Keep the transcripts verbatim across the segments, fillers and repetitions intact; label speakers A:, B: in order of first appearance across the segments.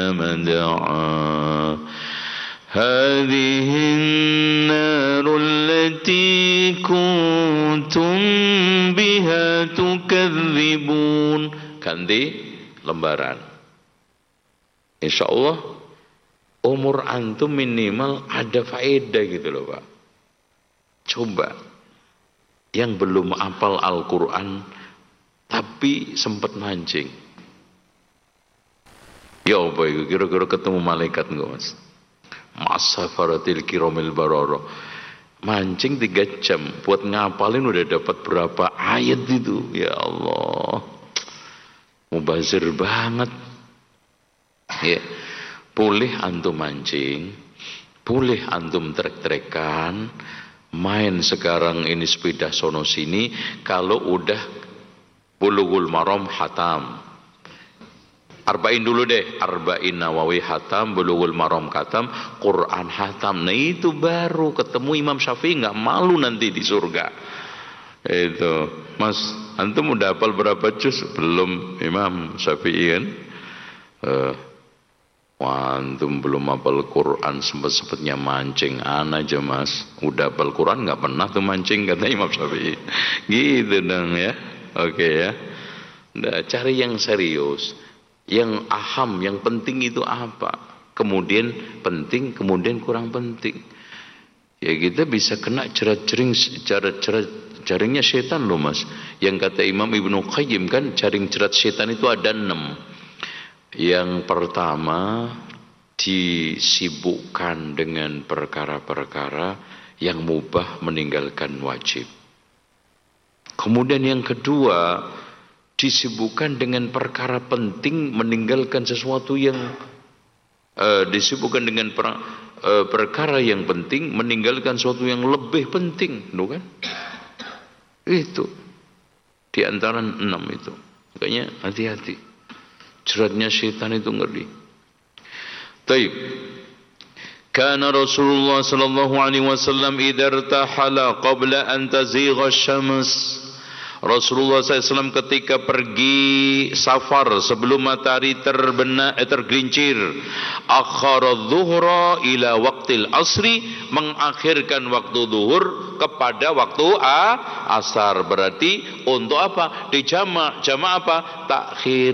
A: من دعا هذه النار التي كنتم بها تكذبون. Ganti lembaran. Insya Allah umur antum minimal ada faedah gitu loh Pak. Coba yang belum hafal Al-Quran tapi sempat mancing. Ya apa itu? Kira-kira ketemu malaikat enggak mas? Masafaratil kiromil baroro. Mancing tiga jam buat ngapalin udah dapat berapa ayat itu? Ya Allah, mubazir banget. Ya, boleh antum mancing, boleh antum trek-trekan, main sekarang ini sepeda sono sini. Kalau udah Bulughul Maram hatam, Arba'in dulu deh, Arba'in Nawawi hatam, Bulughul Maram hatam, Quran hatam. Nah itu baru ketemu Imam Syafi'i, nggak malu nanti di surga. Itu, Mas, antum udah hafal berapa juz? Belum, Imam Syafi'i kan? Uh, wah, antum belum hafal Quran, sempet-sempetnya mancing. Ana aja mas, udah hafal Quran nggak pernah tuh mancing, kata Imam Syafi'i. Gitu dong ya, oke okay, ya. Nah, cari yang serius. Yang aham, yang penting itu apa? Kemudian penting, kemudian kurang penting. Ya kita bisa kena jerat-jering, jerat-jerat jaringnya setan loh mas. Yang kata Imam Ibnu Qayyim kan, jaring jerat setan itu ada enam. Yang pertama, disibukkan dengan perkara-perkara yang mubah meninggalkan wajib. Kemudian yang kedua, disibukkan dengan perkara penting meninggalkan sesuatu yang uh, disibukkan dengan per, uh, perkara yang penting meninggalkan sesuatu yang lebih penting, no kan? Itu di antara enam itu. Makanya hati-hati, jeratnya syaitan itu ngeri. Taib. Kana Rasulullah sallallahu alaihi wasallam idza irtahala qabla an tazigha asy-syams. Rasulullah shallallahu alaihi wasallam ketika pergi safar sebelum matahari terbenam, eh, tergelincir, akhara dhuhra ila waqtil asri, mengakhirkan waktu zuhur kepada waktu a, asar. Berarti untuk apa? Di jamak, jamak apa? Takhir.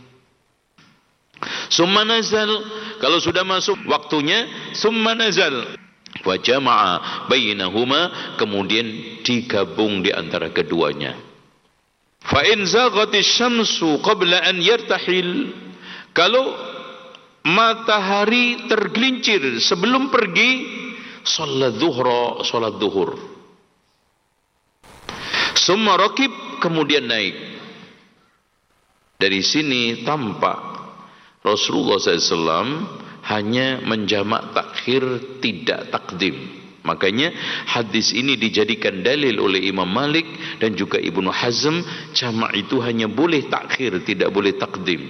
A: Summa nazal, kalau sudah masuk waktunya, summa nazal wa jama'a bainahuma, kemudian digabung di antara keduanya. Fa in zaghatis syamsu qabla an yartahil, kalau matahari tergelincir sebelum pergi, salat zuhra, salat zuhur. Summa rakib, kemudian naik. Dari sini tampak Rasulullah shallallahu alaihi wasallam hanya menjamak takhir, tidak takdim. Makanya hadis ini dijadikan dalil oleh Imam Malik dan juga Ibnu Hazm, jamak itu hanya boleh takhir, tidak boleh takdim.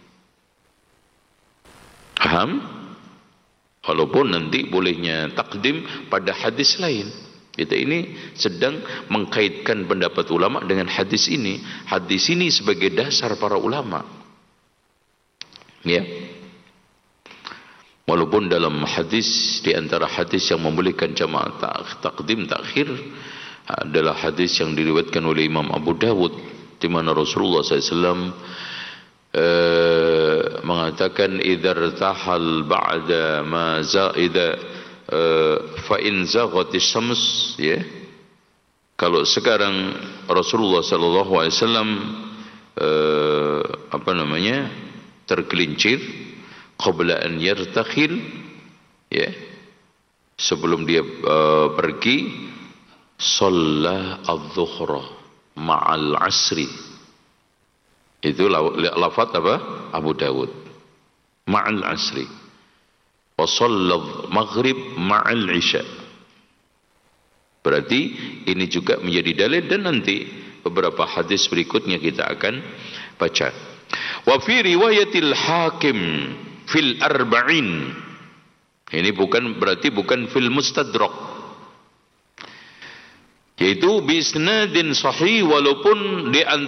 A: Paham? Walaupun nanti bolehnya takdim pada hadis lain. Kita ini sedang mengkaitkan pendapat ulama dengan hadis ini. Hadis ini sebagai dasar para ulama. Ya. Walaupun dalam hadis, di antara hadis yang membolehkan jamaah takdim takhir adalah hadis yang diriwayatkan oleh Imam Abu Dawud, di mana Rasulullah shallallahu alaihi wasallam uh, mengatakan idza irtahal ba'da ma za'ida uh, fa in zaghatis syams, ya. Kalau sekarang Rasulullah sallallahu alaihi wasallam uh, apa namanya? tergelincir qabla an yartakhil, ya, sebelum dia uh, pergi, shalla adz-dzuhra ma'al asri. Itu lafaz apa? Abu Dawud. Ma'al asri. Wa shalla maghrib ma'al isya. Berarti ini juga menjadi dalil, dan nanti beberapa hadis berikutnya kita akan baca. Wa fi riwayatil Hakim fil arba'in, ini bukan berarti bukan fil mustadrak, yaitu bi isnadin sahih, walaupun di